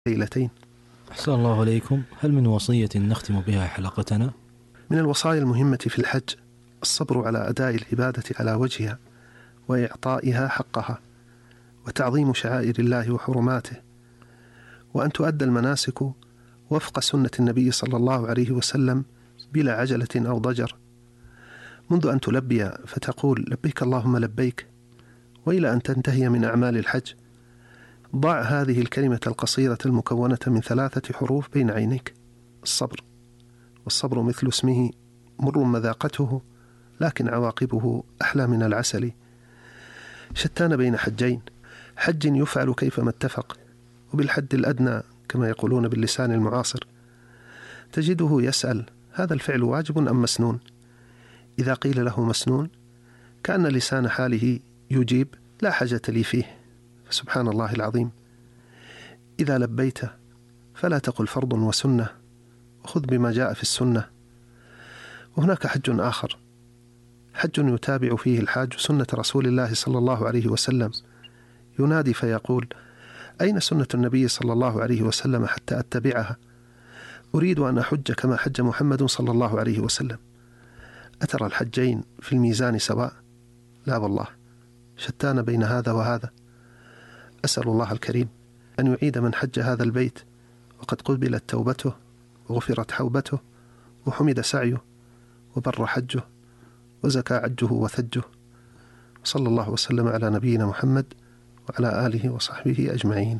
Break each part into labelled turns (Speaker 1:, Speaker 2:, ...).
Speaker 1: ليلتين.
Speaker 2: أحسن الله عليكم. هل من وصية نختم بها حلقتنا؟
Speaker 1: من الوصايا المهمة في الحج الصبر على أداء العبادة على وجهها وإعطائها حقها، وتعظيم شعائر الله وحرماته، وأن تؤدى المناسك وفق سنة النبي صلى الله عليه وسلم بلا عجلة أو ضجر، منذ أن تلبي فتقول لبيك اللهم لبيك، وإلى أن تنتهي من أعمال الحج. ضع هذه الكلمة القصيرة المكونة من 3 حروف بين عينيك: الصبر. والصبر مثل اسمه مر مذاقته، لكن عواقبه أحلى من العسل. شتان بين حجين: حج يفعل كيفما اتفق وبالحد الأدنى كما يقولون باللسان المعاصر، تجده يسأل هذا الفعل واجب أم مسنون؟ إذا قيل له مسنون كأن لسان حاله يجيب لا حاجة لي فيه. فسبحان الله العظيم، إذا لبيت فلا تقل فرض وسنة، وخذ بما جاء في السنة. وهناك حج آخر، حج يتابع فيه الحاج سنة رسول الله صلى الله عليه وسلم، ينادي فيقول: أين سنة النبي صلى الله عليه وسلم حتى أتبعها؟ أريد أن أحج كما حج محمد صلى الله عليه وسلم. أترى الحجين في الميزان سواء؟ لا والله، شتان بين هذا وهذا. أسأل الله الكريم أن يعيد من حج هذا البيت وقد قبلت توبته وغفرت حوبته وحمد سعيه وبر حجه وزكى عجه وثجه، صلى الله وسلم على نبينا محمد وعلى آله وصحبه أجمعين.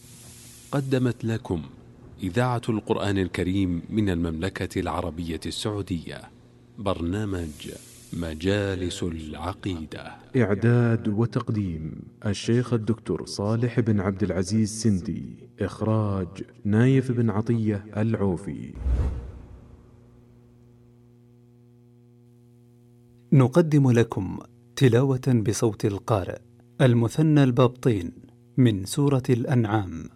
Speaker 3: قدمت لكم إذاعة القرآن الكريم من المملكة العربية السعودية برنامج مجالس العقيدة.
Speaker 4: إعداد وتقديم الشيخ الدكتور صالح بن عبد العزيز سندي. إخراج نايف بن عطية العوفي.
Speaker 5: نقدم لكم تلاوة بصوت القارئ المثنى البابطين من سورة الأنعام.